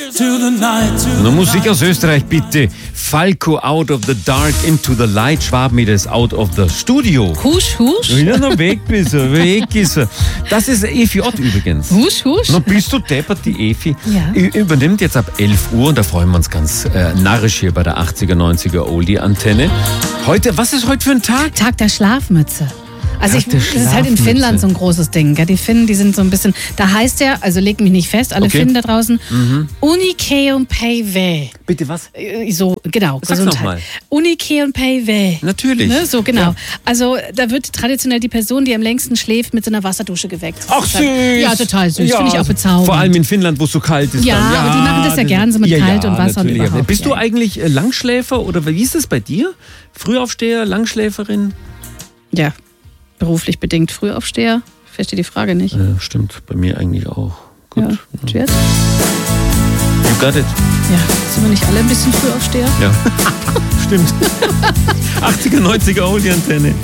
Nur Musik aus Österreich, bitte. Falco, Out of the Dark into the Light. Schwabenmädel ist out of the studio. Husch, husch. Ja, noch weg ist er, weg ist er. Das ist Efi Ott übrigens. Husch, husch. Na, bist du deppert, die Efi. Ja. Übernimmt jetzt ab 11 Uhr und da freuen wir uns ganz narrisch hier bei der 80er, 90er Oldie-Antenne. Heute, was ist heute für ein Tag? Tag der Schlafmütze. Also Tag der das ist halt in Schlafmütze. Finnland so ein großes Ding. Gell? Die Finnen, die sind so ein bisschen, da heißt der, also leg mich nicht fest, alle Okay. Finnen da draußen, Unikeum Peive. Bitte was? So, genau, Sag's Gesundheit. noch mal. Unikeum Peive. Natürlich. Ne, so, genau. Ja. Also da wird traditionell die Person, die am längsten schläft, mit so einer Wasserdusche geweckt. Ach, süß. Ja, total süß. Ja, Finde ich auch bezaubernd. Vor allem in Finnland, wo es so kalt ist. Ja, dann. aber die machen das ja gern so mit Kalt und Wasser und natürlich. überhaupt, Bist du ja. eigentlich Langschläfer oder wie ist es bei dir? Frühaufsteher, Langschläferin? Ja, beruflich bedingt Frühaufsteher. Verstehe die Frage nicht. Ja, stimmt, bei mir eigentlich auch. Gut. Ja, Jet? You got it. Ja, sind wir nicht alle ein bisschen Frühaufsteher? Ja. Stimmt. 80er, 90er Oldie-Antenne.